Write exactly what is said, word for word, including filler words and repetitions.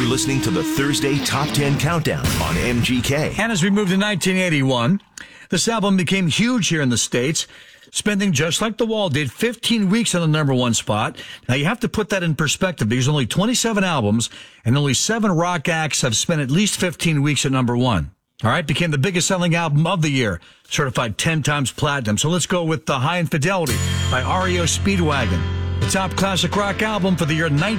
listening to the Thursday Top ten Countdown on M G K. And as we move to nineteen eighty-one, this album became huge here in the States, spending, just like The Wall did, fifteen weeks on the number one spot. Now, you have to put that in perspective. There's only twenty-seven albums, and only seven rock acts have spent at least fifteen weeks at number one. All right, became the biggest selling album of the year, certified ten times platinum. So let's go with The High Infidelity by R E O Speedwagon, the top classic rock album for the year nineteen